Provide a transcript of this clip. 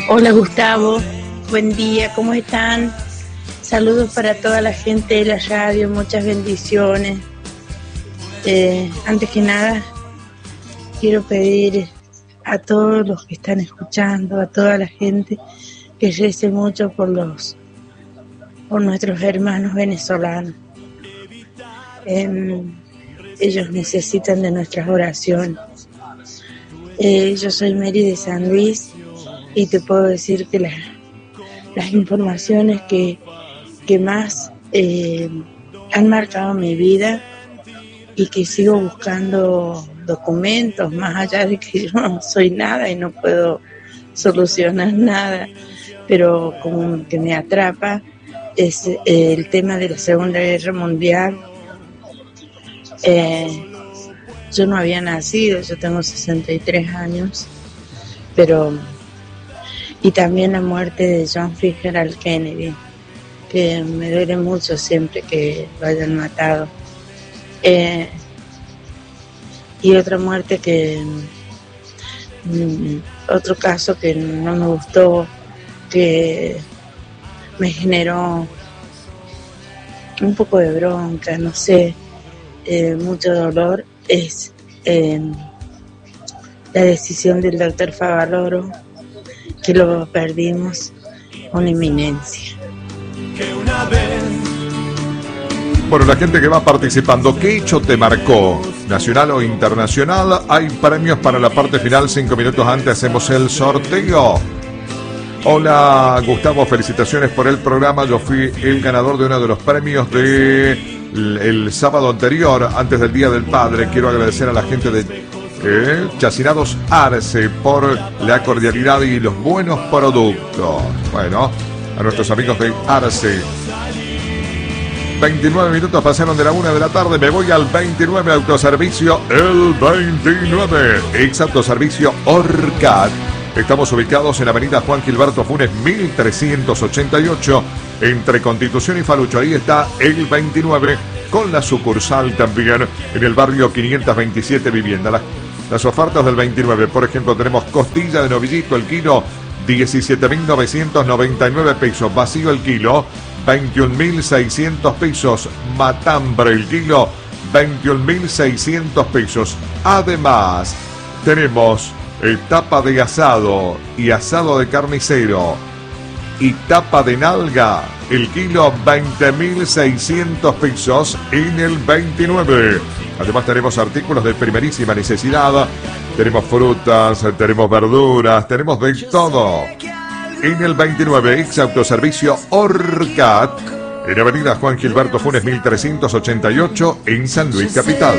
Hola Gustavo, buen día, ¿cómo están? Saludos para toda la gente de la radio, muchas bendiciones. Antes que nada, quiero pedir a todos los que están escuchando, a toda la gente, que rece mucho por nuestros hermanos venezolanos. Ellos necesitan de nuestras oraciones. Yo soy Mary de San Luis y te puedo decir que las informaciones que más han marcado mi vida y que sigo buscando documentos, más allá de que yo no soy nada y no puedo solucionar nada, pero como que me atrapa, es el tema de la Segunda Guerra Mundial. Yo no había nacido, yo tengo 63 años, y también la muerte de John Fitzgerald Kennedy, que me duele mucho siempre que lo hayan matado. Y otra muerte otro caso que no me gustó, que me generó un poco de bronca, no sé, mucho dolor, es la decisión del doctor Favaloro, que lo perdimos con inminencia. Bueno, la gente que va participando, ¿qué hecho te marcó? ¿Nacional o internacional? Hay premios para la parte final, 5 minutos antes hacemos el sorteo. Hola Gustavo, felicitaciones por el programa. Yo fui el ganador de uno de los premios el sábado anterior, antes del Día del Padre. Quiero agradecer a la gente de Chacinados Arce por la cordialidad y los buenos productos. Bueno, a nuestros amigos de Arce. 29 minutos pasaron de la 1 de la tarde. Me voy al 29 autoservicio, el 29 ex autoservicio Orcat. Estamos ubicados en avenida Juan Gilberto Funes 1388 entre Constitución y Falucho. Ahí está el 29 con la sucursal también en el barrio 527 Vivienda. Las ofertas del 29, por ejemplo, tenemos costilla de novillito el kilo 17.999 pesos, vacío el kilo 21.600 pesos, matambre el kilo 21.600 pesos. Además, tenemos tapa de asado y asado de carnicero y tapa de nalga, el kilo 20.600 pesos en el 29. Además tenemos artículos de primerísima necesidad, tenemos frutas, tenemos verduras, tenemos de todo. En el 29, ex autoservicio Orcat, en avenida Juan Gilberto Funes 1388 en San Luis Capital.